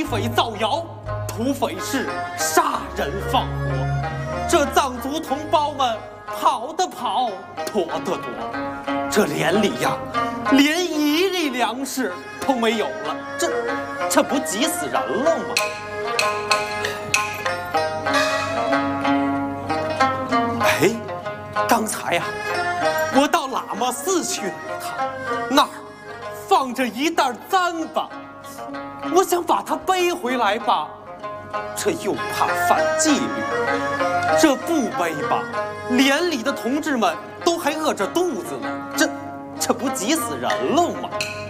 贼匪造谣，土匪是杀人放火。这藏族同胞们跑的跑，躲的躲，这连里呀，连一粒粮食都没有了，这不急死人了吗？哎，刚才呀，我到喇嘛寺去了一趟，那儿放着一袋糌粑，我想把它背回来吧，这又怕犯纪律，这不背吧，连里的同志们都还饿着肚子呢，这不急死人了吗？